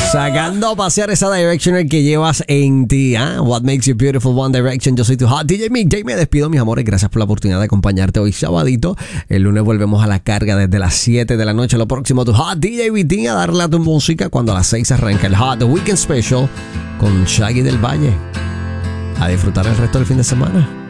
Sacando a pasear esa Directioner que llevas en ti, ¿eh? What makes you beautiful, One Direction. Yo soy tu hot DJ Mick J. Me despido, mis amores. Gracias por la oportunidad de acompañarte hoy sabadito. El lunes volvemos a la carga desde las 7 de la noche. Lo próximo, tu hot DJ Vitín a darle a tu música cuando a las 6 arranca el Hot Weekend Special con Shaggy del Valle. A disfrutar el resto del fin de semana.